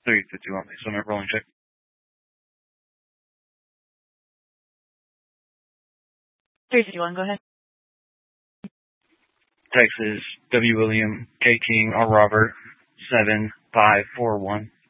351. So I'm rolling check. $351. Go ahead. Texas W. William K. King R. Robert 7541.